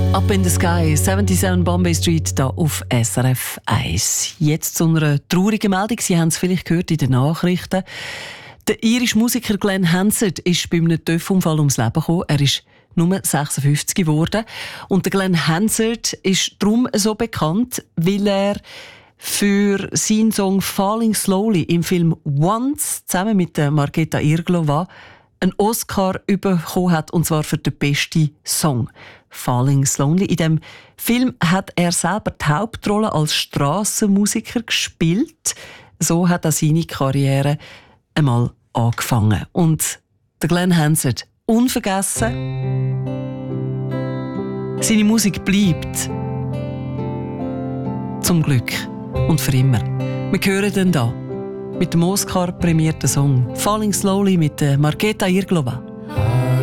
Up in the Sky, 77 Bombay Street, hier auf SRF 1. Jetzt zu einer traurigen Meldung. Sie haben es vielleicht gehört in den Nachrichten. Der irische Musiker Glenn Hansard ist bei einem TÜV-Unfall ums Leben gekommen. Er ist nur 56 geworden. Und der Glenn Hansard ist darum so bekannt, weil er für seinen Song «Falling Slowly» im Film «Once» zusammen mit Markéta Irglová einen Oscar bekommen hat, und zwar für den besten Song. «Falling Slowly». In dem Film hat er selber die Hauptrolle als Strassenmusiker gespielt. So hat er seine Karriere einmal angefangen. Und der Glenn Hansard, unvergessen, seine Musik bleibt. Zum Glück und für immer. Wir hören den da mit dem Oscar-prämierten Song «Falling Slowly» mit Markéta Irglová.